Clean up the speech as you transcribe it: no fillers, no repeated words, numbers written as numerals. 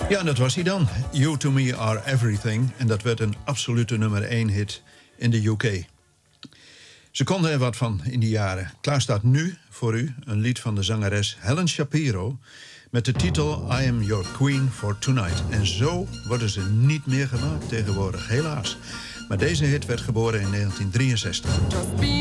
Ja, dat was hij dan. You to me are everything. En dat werd een absolute nummer 1 hit in de UK. Ze konden er wat van in die jaren. Klaar staat nu voor u een lied van de zangeres Helen Shapiro met de titel I Am Your Queen for Tonight. En zo worden ze niet meer gemaakt tegenwoordig, helaas. Maar deze hit werd geboren in 1963.